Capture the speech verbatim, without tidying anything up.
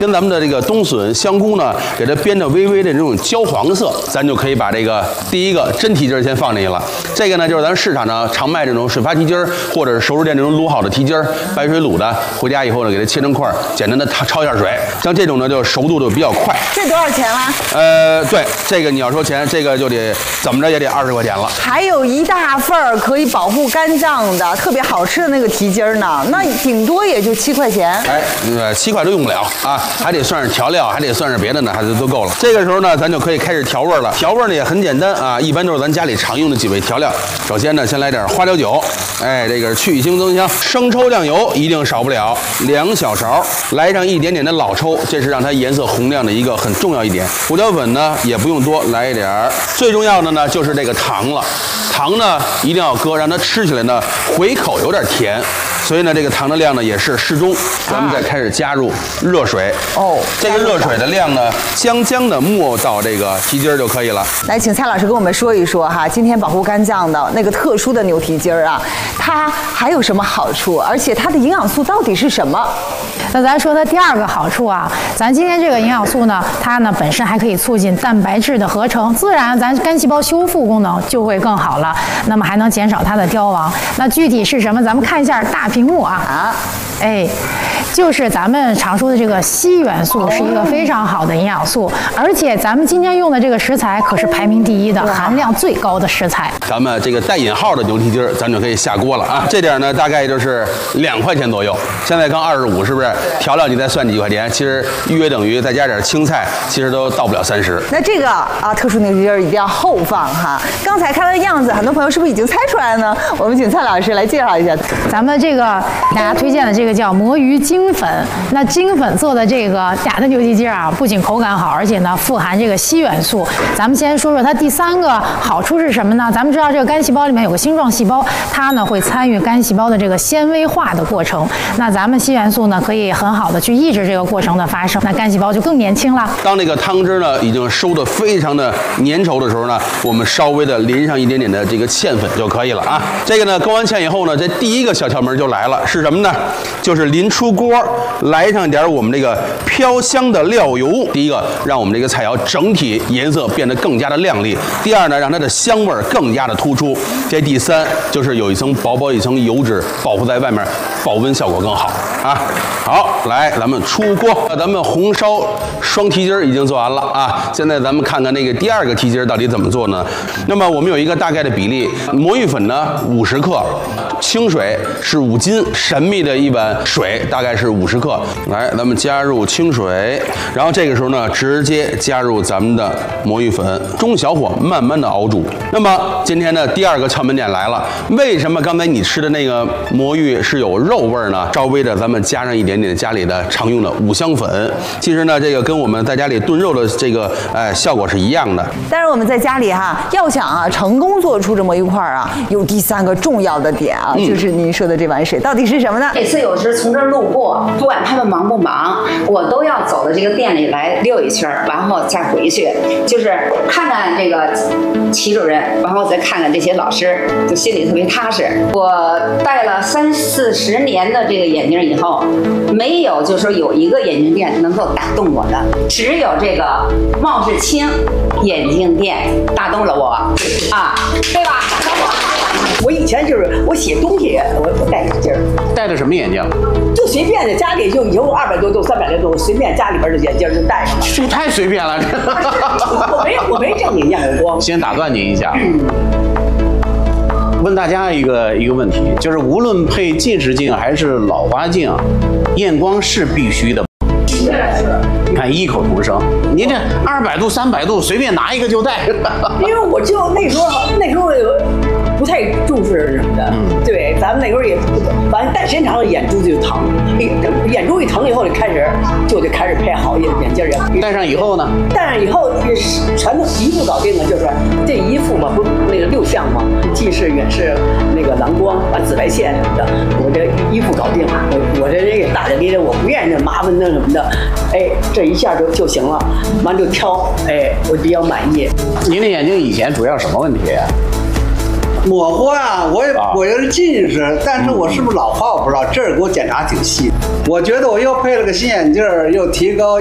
跟咱们的这个冬笋、香菇呢，给它煸的微微的这种焦黄色，咱就可以把这个第一个真蹄筋先放进去了。这个呢，就是咱市场上常卖这种水发蹄筋儿，或者是熟食店这种卤好的蹄筋儿，白水卤的。回家以后呢，给它切成块，简单的焯一下水。像这种呢，就熟度就比较快。 这多少钱啦？ 呃，对，这个你要说钱，这个就得怎么着也得二十块钱了。 还有一大份儿可以保护肝脏的，特别好吃的那个蹄筋儿呢，那顶多也就七块钱。 哎，呃，七块都用不了啊，还得算是调料，还得算是别的呢，还是都够了。这个时候呢，咱就可以开始调味了。调味呢也很简单啊，一般都是咱家里常用的几味调料。首先呢，先来点花椒酒，哎，这个是去腥增香。生抽酱油一定少不了，两小勺。来上一点点的老抽，这是让它颜色红亮的一个很重要一点。胡椒粉呢也不用多，来一点儿。最重要的呢就是这个糖了，糖呢一定要搁，让它吃起来呢回口有点甜。所以呢，这个糖的量呢也是适中。咱们再开始加入热水哦， 这个热水的量呢，将将的没到这个蹄筋儿就可以了。 来，请蔡老师跟我们说一说哈，今天保护肝脏的那个特殊的牛蹄筋儿啊，它还有什么好处？而且它的营养素到底是什么？ 那咱说它第二个好处啊，咱今天这个营养素呢，它呢本身还可以促进蛋白质的合成，自然咱肝细胞修复功能就会更好了。那么还能减少它的凋亡。那具体是什么？咱们看一下大屏幕啊。啊，哎。就是咱们常说的这个硒元素是一个非常好的营养素，而且咱们今天用的这个食材可是排名第一的，含量最高的食材。 咱们这个带引号的牛蹄筋儿，咱就可以下锅了啊！这点呢，大概就是两块钱左右。现在刚二十五，是不是？调料你再算几块钱，其实约等于再加点青菜，其实都到不了三十。 那这个啊，特殊牛蹄筋儿一定要后放哈。刚才看它的样子，很多朋友是不是已经猜出来了呢？我们请蔡老师来介绍一下。 咱们这个大家推荐的这个叫魔芋精粉，那精粉做的这个假的牛蹄筋啊，不仅口感好，而且呢富含这个硒元素。咱们先说说它第三个好处是什么呢？咱们知道这个肝细胞里面有个星状细胞，它呢会参与肝细胞的这个纤维化的过程。那咱们硒元素呢可以很好的去抑制这个过程的发生，那肝细胞就更年轻了。 当这个汤汁呢已经收的非常的粘稠的时候呢，我们稍微的淋上一点点的这个芡粉就可以了啊。这个呢勾完芡以后呢，这第一个小窍门就来了，是什么呢？就是临出锅来上点我们这个飘香的料油。第一个，让我们这个菜肴整体颜色变得更加的亮丽；第二呢，让它的香味儿更加的突出；这第三就是有一层薄薄一层油脂保护在外面，保温效果更好啊。好，来咱们出锅，咱们红烧双蹄筋已经做完了啊。现在咱们看看那个第二个蹄筋到底怎么做呢？那么我们有一个大概的比例，魔芋粉呢五十克，清水是五斤，神秘的一碗水大概是五十克。来，咱们加入清水，然后这个时候呢，直接加入咱们的魔芋粉，中小火慢慢的熬煮。那么今天的第二个窍门点来了，为什么刚才你吃的那个魔芋是有肉味呢？稍微的咱们加上一点点家里的常用的五香粉，其实呢，这个跟我们在家里炖肉的这个哎效果是一样的。 但是我们在家里哈，要想啊成功做出这么一块啊，有第三个重要的点啊，嗯、就是您说的这碗水到底是什么呢？ 每次有时从这儿路过，不管他们忙不忙，我都要走到这个店里来溜一圈，然后再回去，就是看看这个齐主任，然后再看看这些老师，就心里特别踏实。我戴了三四十年的这个眼镜以后，没有就说有一个眼镜店能够打动我的，只有这个茂世清眼镜店打动了我啊，对吧？ 我以前就是我写东西，我我戴眼镜， 戴的什么眼镜？ 就随便的，家里就有二百多度、三百多度，随便家里边的眼镜就戴上了。 这太随便了， 我没有，我没正经验过光。 先打断您一下。嗯问大家一个一个问题，就是无论配近视镜还是老花镜，验光是必须的。 是是。 你看异口同声，您这二百度、三百度随便拿一个就戴。 因为我就那时候那时候不太重视什么的，嗯、对，咱们那时候也反正戴时间长了眼珠子就疼，眼珠一疼以后就开始就得开始配好眼眼镜儿。 戴上以后呢？ 戴上以后全都一副搞定了，就是这一副嘛，不那个六项嘛，近视、远视、那个蓝光啊、紫外线什么的，我这一副搞定了。我我这这个大大咧咧，我不愿意那麻烦那什么的，哎，这一下就就行了，完就挑，哎，我比较满意。 您的眼睛以前主要什么问题呀？ 模糊啊，我也、 啊我也是近视，但是我是不是老花我不知道，这儿给我检查挺细的。我觉得我又配了个新眼镜儿，又提高。